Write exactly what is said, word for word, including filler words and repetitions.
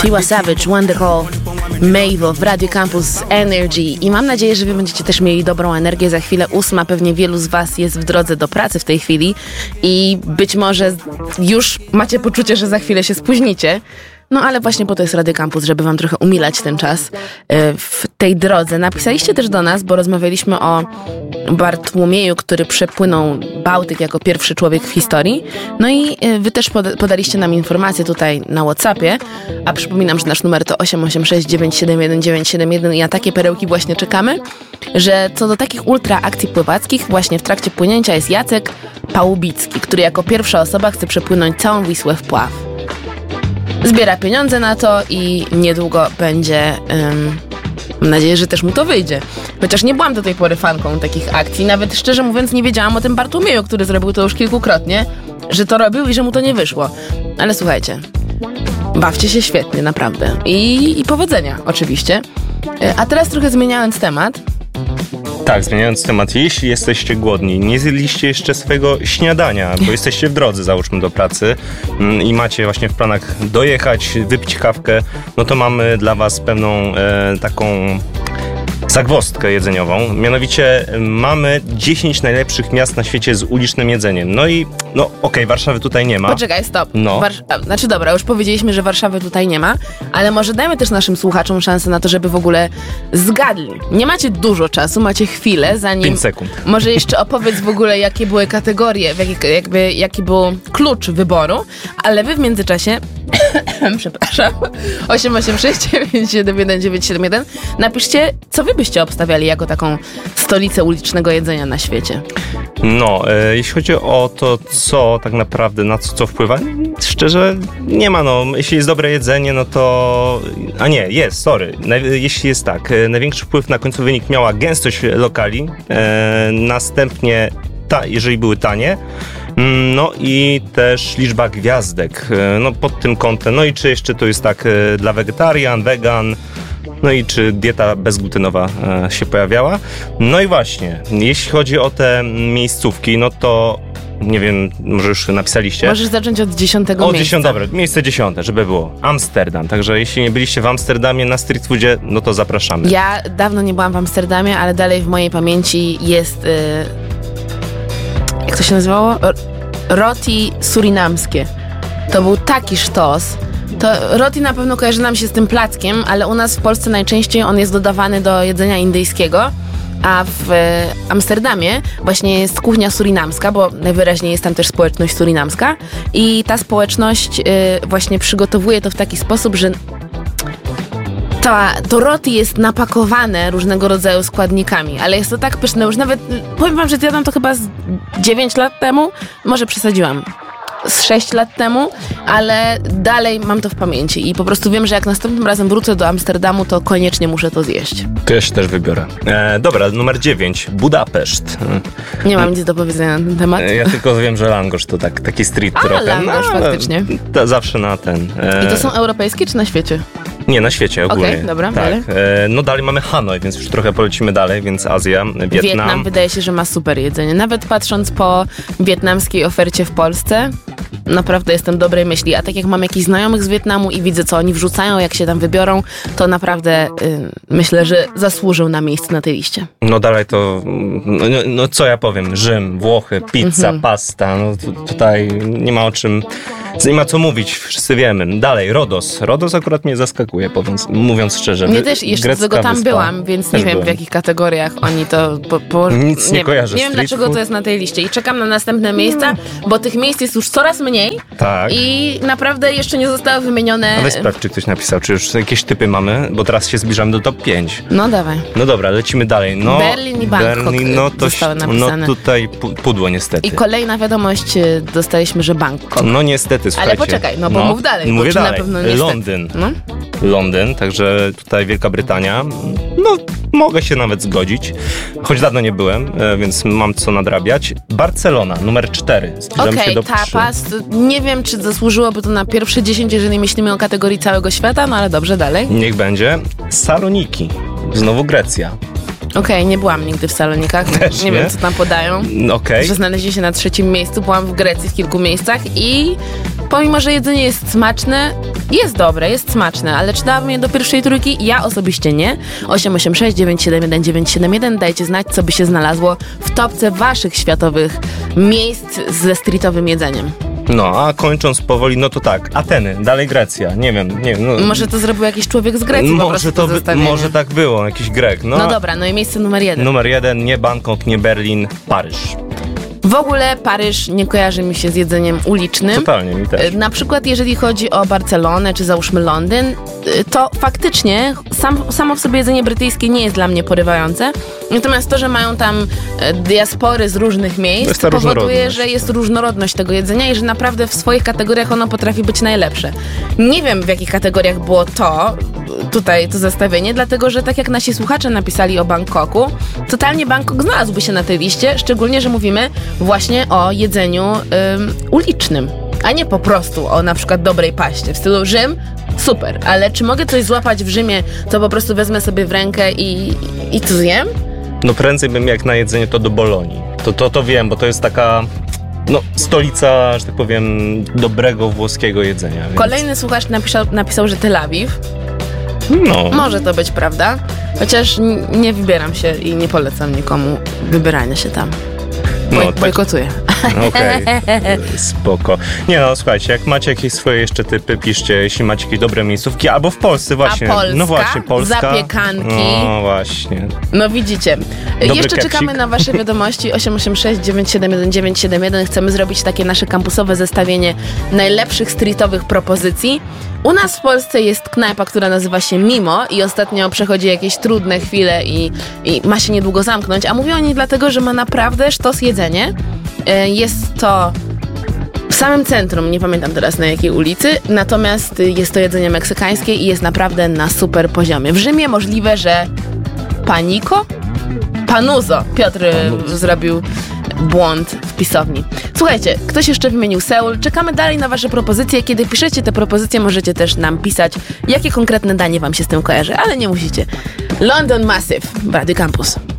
Tiwa Savage, Wonderful, Mabel w Radio Campus Energy i mam nadzieję, że wy będziecie też mieli dobrą energię. Za chwilę ósma, pewnie wielu z was jest w drodze do pracy w tej chwili i być może już macie poczucie, że za chwilę się spóźnicie. No ale właśnie po to jest Radio Campus, żeby wam trochę umilać ten czas w tej drodze. Napisaliście też do nas, bo rozmawialiśmy o Bartłomieju, który przepłynął Bałtyk jako pierwszy człowiek w historii. No i wy też podaliście nam informacje tutaj na WhatsAppie, a przypominam, że nasz numer to osiem osiem sześć dziewięć siedem jeden dziewięć siedem jeden i na takie perełki właśnie czekamy, że co do takich ultra akcji pływackich właśnie w trakcie płynięcia jest Jacek Pałubicki, który jako pierwsza osoba chce przepłynąć całą Wisłę w pław. Zbiera pieniądze na to i niedługo będzie... Um, mam nadzieję, że też mu to wyjdzie. Chociaż nie byłam do tej pory fanką takich akcji. Nawet szczerze mówiąc nie wiedziałam o tym Bartłomieju, który zrobił to już kilkukrotnie, że to robił i że mu to nie wyszło. Ale słuchajcie, bawcie się świetnie, naprawdę. I, i powodzenia, oczywiście. A teraz trochę zmieniając temat... Tak, zmieniając temat, jeśli jesteście głodni, nie zjedliście jeszcze swojego śniadania, bo jesteście w drodze, załóżmy, do pracy i macie właśnie w planach dojechać, wypić kawkę, no to mamy dla was pewną e, taką zagwozdkę jedzeniową. Mianowicie mamy dziesięć najlepszych miast na świecie z ulicznym jedzeniem. No i, no okej, okay, Warszawy tutaj nie ma. Poczekaj, stop. No. Warsz- znaczy dobra, już powiedzieliśmy, że Warszawy tutaj nie ma, ale może dajmy też naszym słuchaczom szansę na to, żeby w ogóle zgadli. Nie macie dużo czasu, macie chwilę, zanim... pięć sekund. Może jeszcze opowiedz w ogóle, jakie były kategorie, jakie, jakby, jaki był klucz wyboru, ale wy w międzyczasie przepraszam, osiem osiem sześć dziewięć siedem jeden dziewięć siedem jeden napiszcie, co wy byście obstawiali jako taką stolicę ulicznego jedzenia na świecie. No, e, jeśli chodzi o to, co tak naprawdę, na co, co wpływa, szczerze nie ma, no, jeśli jest dobre jedzenie, no to... A nie, jest, sorry. Naj, jeśli jest tak, e, największy wpływ na końcowy wynik miała gęstość lokali, e, następnie, ta, jeżeli były tanie, no i też liczba gwiazdek, no pod tym kątem, no i czy jeszcze to jest tak e, dla wegetarian, wegan, no i czy dieta bezglutenowa e, się pojawiała. No i właśnie, jeśli chodzi o te miejscówki, no to nie wiem, może już napisaliście. Możesz zacząć od dziesiątego od miejsca. dziesiąte, dobra, miejsce dziesiąte, żeby było. Amsterdam, także jeśli nie byliście w Amsterdamie na street foodzie, no to zapraszamy. Ja dawno nie byłam w Amsterdamie, ale dalej w mojej pamięci jest... Y- jak to się nazywało? Roti surinamskie. To był taki sztos. To roti na pewno kojarzy nam się z tym plackiem, ale u nas w Polsce najczęściej on jest dodawany do jedzenia indyjskiego, a w Amsterdamie właśnie jest kuchnia surinamska, bo najwyraźniej jest tam też społeczność surinamska i ta społeczność y, właśnie przygotowuje to w taki sposób, że Ta, to roti jest napakowane różnego rodzaju składnikami, ale jest to tak pyszne, już nawet, powiem wam, że zjadłam to chyba z dziewięć lat temu, może przesadziłam, z sześć lat temu, ale dalej mam to w pamięci i po prostu wiem, że jak następnym razem wrócę do Amsterdamu, to koniecznie muszę to zjeść. To ja się też wybiorę. E, dobra, numer dziewięć, Budapeszt. Nie mam nic do powiedzenia na ten temat. E, ja tylko wiem, że langosz to tak, taki street A, trochę. langosz, no, faktycznie. Ta, zawsze na ten. E, I to są europejskie czy na świecie? Nie, na świecie ogólnie. Okej, okay, dobra, tak. dalej. E, no dalej mamy Hanoi, więc już trochę polecimy dalej, więc Azja, Wietnam. Wietnam wydaje się, że ma super jedzenie. Nawet patrząc po wietnamskiej ofercie w Polsce, naprawdę jestem dobrej myśli. A tak jak mam jakichś znajomych z Wietnamu i widzę, co oni wrzucają, jak się tam wybiorą, to naprawdę y, myślę, że zasłużył na miejsce na tej liście. No dalej to, no, no co ja powiem, Rzym, Włochy, pizza, mhm. pasta, no tu, tutaj nie ma o czym, nie ma co mówić, wszyscy wiemy. Dalej, Rodos. Rodos akurat mnie zaskakuje, mówiąc, mówiąc szczerze. Mnie też, jeszcze tego tam wyspa. byłam, więc też nie wiem byłem. W jakich kategoriach oni to... Po, po, Nic nie, nie kojarzę. Nie wiem, dlaczego food? To jest na tej liście i czekam na następne miejsca, bo tych miejsc jest już coraz mniej tak. i naprawdę jeszcze nie zostały wymienione... Ale sprawdź, czy ktoś napisał, czy już jakieś typy mamy, bo teraz się zbliżamy do top pięć. No dawaj. No dobra, lecimy dalej. No, Berlin i Bangkok Berlin, no, to, zostały napisane. No tutaj pudło niestety. I kolejna wiadomość dostaliśmy, że Bangkok. No niestety, słuchajcie. Ale poczekaj, no bo no, mów dalej. Mówię bo dalej. Na pewno niestety. Londyn. No? Londyn, także tutaj Wielka Brytania. No, mogę się nawet zgodzić, choć dawno nie byłem, więc mam co nadrabiać. Barcelona, numer cztery. Okej, okay, tapas. Nie wiem, czy zasłużyłoby to na pierwsze dziesięć, jeżeli myślimy o kategorii całego świata, no ale dobrze, dalej. Niech będzie. Saloniki. Znowu Grecja. Okej, nie byłam nigdy w Salonikach. Też nie, nie? wiem, co tam podają. Okej. Okay. Że znaleźli się na trzecim miejscu. Byłam w Grecji w kilku miejscach i pomimo, że jedzenie jest smaczne, jest dobre, jest smaczne, ale czy dałabym je do pierwszej trójki? Ja osobiście nie. osiem osiem sześć dziewięć siedem jeden dziewięć siedem jeden. Dajcie znać, co by się znalazło w topce waszych światowych miejsc ze streetowym jedzeniem. No, a kończąc powoli, no to tak, Ateny, dalej Grecja, nie wiem, nie wiem. No, może to zrobił jakiś człowiek z Grecji po może, to by, może tak było, jakiś Grek. No, no dobra, no i miejsce numer jeden. Numer jeden, nie Bangkok, nie Berlin, Paryż. W ogóle Paryż nie kojarzy mi się z jedzeniem ulicznym. Totalnie, mi też. Na przykład jeżeli chodzi o Barcelonę, czy załóżmy Londyn, to faktycznie sam, samo w sobie jedzenie brytyjskie nie jest dla mnie porywające. Natomiast to, że mają tam diaspory z różnych miejsc, powoduje, że jest różnorodność tego jedzenia i że naprawdę w swoich kategoriach ono potrafi być najlepsze. Nie wiem, w jakich kategoriach było to, tutaj to zestawienie, dlatego że tak jak nasi słuchacze napisali o Bangkoku, totalnie Bangkok znalazłby się na tej liście, szczególnie, że mówimy właśnie o jedzeniu ym, ulicznym, a nie po prostu o na przykład dobrej paście. W stylu Rzym, super, ale czy mogę coś złapać w Rzymie, to po prostu wezmę sobie w rękę i, i to zjem? No prędzej bym jak na jedzenie to do Bolonii. To, to, to wiem, bo to jest taka no, stolica, że tak powiem, dobrego włoskiego jedzenia. Więc... Kolejny słuchacz napisał, napisał, że Tel Awiw. No. Może to być prawda, chociaż nie wybieram się i nie polecam nikomu wybierania się tam. Boj, no, tak. Bojkotuję. Okej, okay. Spoko. Nie no, słuchajcie, jak macie jakieś swoje jeszcze typy, piszcie, jeśli macie jakieś dobre miejscówki, albo w Polsce właśnie. A Polska? No właśnie, Polska. Zapiekanki. No właśnie. No widzicie. Dobry jeszcze kepsik. czekamy na wasze wiadomości osiem osiem sześć dziewięć siedem jeden dziewięć siedem jeden. Chcemy zrobić takie nasze kampusowe zestawienie najlepszych streetowych propozycji. U nas w Polsce jest knajpa, która nazywa się Mimo i ostatnio przechodzi jakieś trudne chwile i, i ma się niedługo zamknąć, a mówię o niej dlatego, że ma naprawdę sztos jedzenie. Jest to w samym centrum, nie pamiętam teraz na jakiej ulicy, natomiast jest to jedzenie meksykańskie i jest naprawdę na super poziomie. W Rzymie możliwe, że Paniko? Panuzo. Piotr Panuzo. Zrobił błąd w pisowni. Słuchajcie, ktoś jeszcze wymienił Seul. Czekamy dalej na wasze propozycje. Kiedy piszecie te propozycje, możecie też nam pisać, jakie konkretne danie wam się z tym kojarzy, ale nie musicie. London Massive w Radio Campus.